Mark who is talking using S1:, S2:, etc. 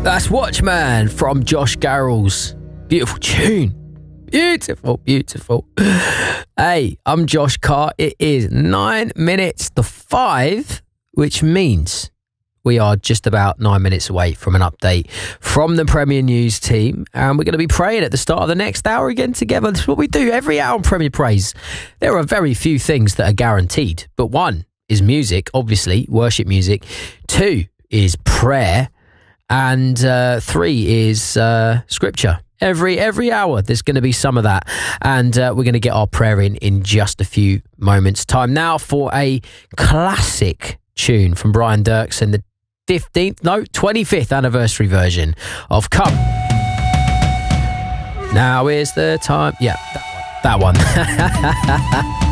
S1: That's Watchman from Josh Garrels. Beautiful tune. Beautiful, beautiful. Hey, I'm Josh Carr. It is 9 minutes to 5, which means we are just about 9 minutes away from an update from the Premier News team. And we're going to be praying at the start of the next hour again together. That's what we do every hour on Premier Praise. There are very few things that are guaranteed, but one is music, obviously, worship music. 2 is prayer. And 3 is scripture. Every hour, there's going to be some of that. And we're going to get our prayer in just a few moments' time. Now for a classic tune from Brian Dirksen, the 25th anniversary version of Come. Now is the time. Yeah, that one.